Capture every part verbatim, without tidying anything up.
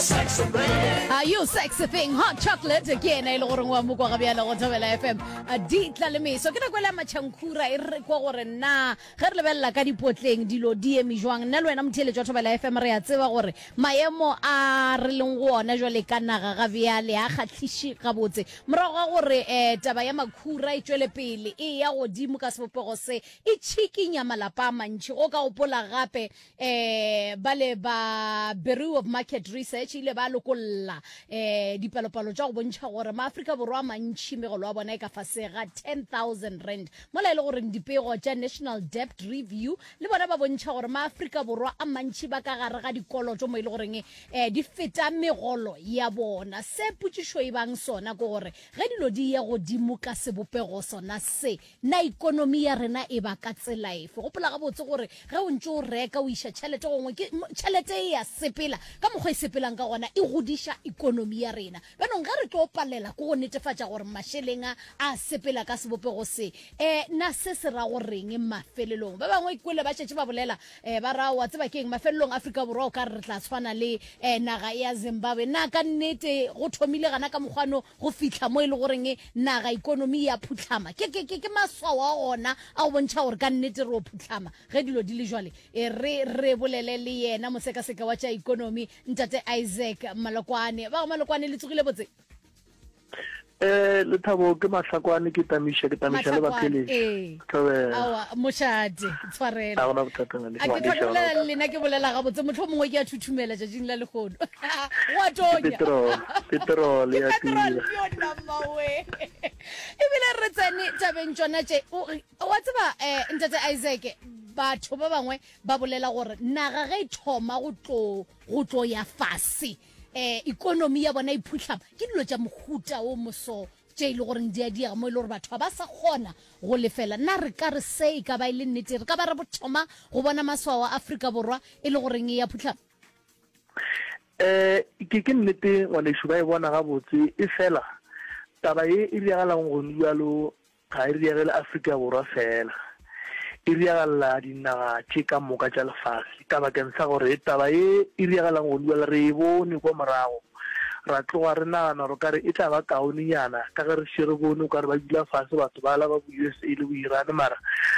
sexy thing. Are you sexy thing? Hot chocolate again. I love ngwa mo kwa ga bya go tobela F M. A ditla le me. So ke na kwela machankura e re kwa gore na ge re lebella ka dipotleng dilo di emi jwang nna le wena mthele jwa tobela F M re ya tseba gore maemo a re leng go ona jwale ka naga ga bya le a khatlishi ga botse morago ga gore eh taba ya makhura e tswele pele e ya godimo ka sebopego se e chikinya malapa mantši go ka opola gape eh bale ba Bureau of Market Research ile ba lokolla eh dipalopalo tša go bontšha gore maAfrika borwa mantši megolo wa bona e ka fasega ten thousand rand mola ile gore dipego tša National Debt Review le bona ba bontšha gore maAfrika borwa a mantši ba ka gare ga dikoloto mo ile goreng eh di feta megolo ya bona se putšišo e bang sona go gore ge dilo di ya godimo ka sebopego sona se na ikonomi ya rena e ba ka tsela efe gopola ga botse gore ge o ntse o reka o iša tšhelete gongwe ke tšhelete e ya sepela ka mokgwa e sepelang ka gona e godiša ikonomi ya rena banong ga re tlo palela go go netefatša gore mašeleng a sepela ka sebopego se eh na se se ra go reng mafelelong ba bangwe kwele ba tšetše ba bolela eh ba ra wa tseba keng mafelelong Afrika borwa o ka re tla tshwana le eh naga ya Zimbabwe na ka nnete go thomile gana ka mogwano go fitla mo ile goreng naga ikonomi ya phutlhama ke ke ke maswao a ona a go bontšha gore ka nnete re o phutlhama ge dilo di le jwale e re re bolele le yena mosekaseka wa tša ikonomi ntate Isaac Malokwane ba Malokwane le tsogile botse eh le thabo ke mahlakwane ke tamisha ke tamisha le baphele tlobe awa moshadi tshwarela a gona botatana le a ke tlolela le nna ke bolela ga botse motho mongwe ke a thuthumela ja jing la le gono wa tonya petrol petrol ya petrol yo namba we e bile re tsene tabeng tsona tše wa tseba eh ntate Isaac batho ba bangwe ba bolela gore naga ge e thoma go tlo go tlo ya fase eh economy ya bona e phutlhama ke dilo tša mohuta o moso tše ile gore di a diega mo ile gore batho ba sa kgona go lefela nna re ka re se ka ba ile nnete re ka ba re bothoma go bona maswao a Afrika borwa e le goreng e ya phutlhama eh ke ke nnete ngwane shuba e bona ga botse e fela taba e e diagalang go ndualo ga e diagela Afrika borwa fela e diagala dinaga tše ka moka tša lefase ka bakeng sa gore taba e e diagalang go ndualo re e bone kwa morago ra tloga re nagana gore kare e tla ba kaonenyana ka ge re šere bone o ka re ba dula fase batho ba la ba bo U S A le bo Iran mara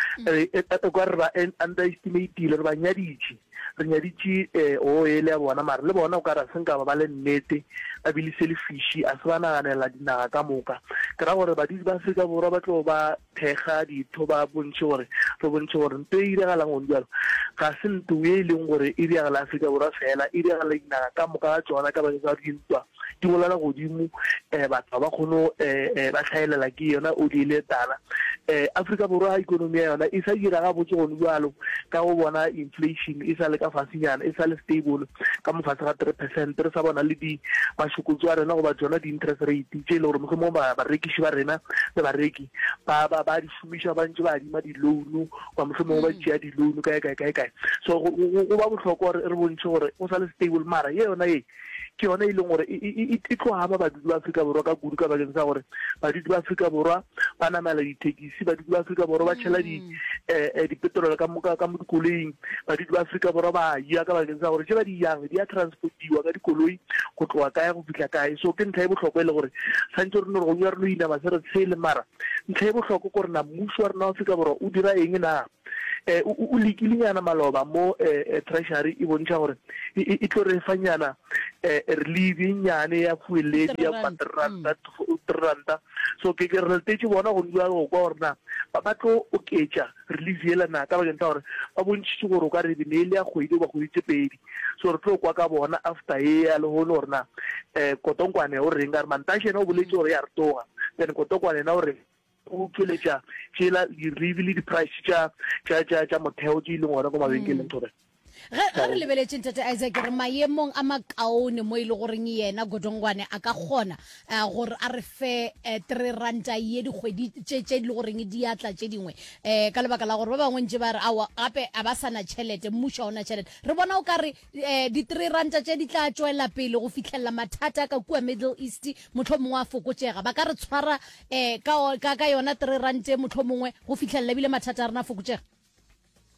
kwa re ba underestimatile re ba nyaditše re nyaditše o ele ya bona mara le bona o ka re senka ba ba le nnete ba bile selfish a se ba naganela dinaga ka moka ke ra gore badudi ba Afrika borwa ba tlo ba thega ditho ba bontšhe gore re bontšhe gore nto e diragalang go jalo ga se nto e leng gore e diragala Afrika borwa fela e diragala dinaga ka moka ga tsona ka ba tsa dintwa di bolela godimo eh batho ba kgono eh ba tlhaelela ke yona o di ile tala eh Afrika borwa ikonomi ya yona e sa dira ga botse go jalo ka go bona inflation e sa le ka fasinyana e sa le stable ka mo fase ga three percent re sa bona le di mashukutso a rena go ba tsona di interest rate tše le gore mo mo ba rekiši ba rena le bareki ba ba ba di shumisha ba ntse ba di ma di loan kwa mo mo ba tšea di loan kae kae kae kae so go ba bohlokwa gore re bontše gore o sa le stable mara ye yona e ke yona e leng gore e tloga ba badudi ba Afrika borwa ka kudu ka bakeng sa gore badudi ba Afrika borwa ba namela ditekisi badudi ba Afrika borwa ba tšhela di eh dipetrol ka moka ka mo dikoleng badudi ba Afrika borwa ba ya ka bakeng sa gore tše ba di yang di a transportiwa ka dikoloi go tloga kae go fitla kae so ke ntha e bohlokwa le gore santse re no go ya re no ina ba se re tshele mara ntha e bohlokwa gore na mmušo wa rena wa Afrika borwa o dira eng na eh o likilinyana maloba mo eh treasury e bontšha gore e tlo re fanyana eh relief nyane ya fueledi ya patranta tranta so ke ke re tetse bona go ntswa go kwa rena ba ba tlo oketša relief yela na ka bakeng sa gore ba bontšitše gore o ka re dinele ya kgwedi ba kgwedi pedi so re tlo kwa ka bona after ye ya le go le rena eh kotonkwane o reng ka re mantashene o boletse gore ya re toga then kotonkwane na o reng o tšweletša tšela di-really di-price tša tša motheo tše e leng gona ko mabenkeleng tore ge re lebeletse ntate Isaac re maemong a makaone mo ile goreng yena Godongwane a ka kgona gore a re fe three ranta ye dikgwedi tše tše le goreng di atla tše dingwe eh ka lebaka la gore ba bangwe ntse ba re awa gape a ba sana tšhelete mmušo ona tšhelete re bona o ka re di three ranta tše di tla tšwela pele go fitlhelela mathata ka kua Middle East motho mongwe a fokotšega ba ka re tshwara eh ka ka yona three ranta motho mongwe go fitlhelela bile mathata a rena fokotšega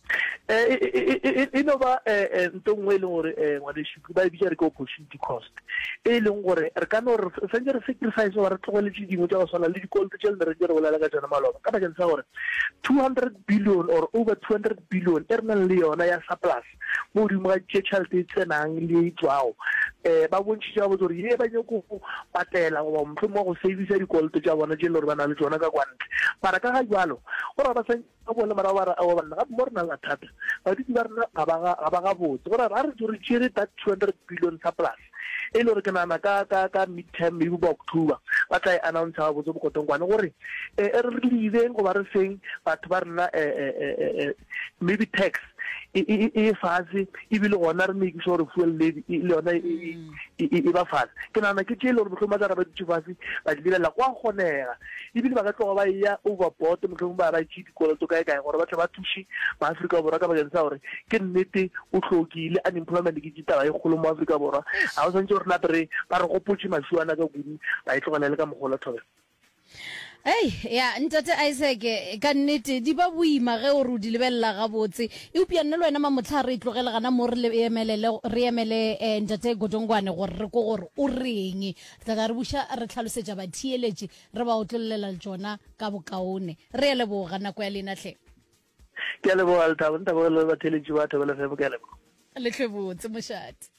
e no ba ntho nngwe e leng gore ngwaneso ba e bitsa re ke opportunity cost e leng gore re ka no re sentse re sacrifice wa re tlogoletse dingwe tsa go swana le dikoloto tse le re re bolela ka tsona maloba ka bakeng sa gore two hundred billion or over two hundred billion e re nang le yona ya surplus mo godimo ga tše tšhelete e tsenang le tswao um ba bontšhitše ga botse gore ye ba nyako go patela goba motlho mo go savisa dikoloto tša bona tše le gore ba na le tsona ka kwantle mara ka ga jalo gore ba sa ba bole mara ba ra banna ga mo re na la thata ba ditse ba rena ga ba ga botse gore ra re re tšere that two hundred billion surplus e le gore ke nana ka ka ka mid term maybe ba October ba tla announce ga botse bokotong kwane gore e re leaveng go ba re seng batho ba rena maybe tax e fatshe ebile gona re make sure fuel levy le yona e ba fatshe ke nana ke tšele gore motlhong ba tsa ra ba ditše fatshe ba di lebelela kwa kgonega ebile ba ka tloga ba ya overboard motlhong ba ba itše dikoloto kae kae gore ba tle ba thuše maaforika borwa ka bakeng sa gore ke nnete o tlhokile unemployment ke ditaba e kgolo mo Afrika borwa ga o santse gore nape re ba re gopotse masuana ka kudu ba e tlogelele ka mogolo thobela Hey, ya ntate Isaac ka nnete di ba boima ge o re di lebella ga botse e upia nne le wena ma motlha re tlogela gana mo re emelele re emele ntate Godongwane gore re go gore o reng tla re busha re tlhalosetsa ba thieletše re ba otlollela tsona ka bokaone re ele bo gana kwa lena hle ke le bo alta bonta go le ba thieletše ba thobela fe bo ke le le tlhebotse moshate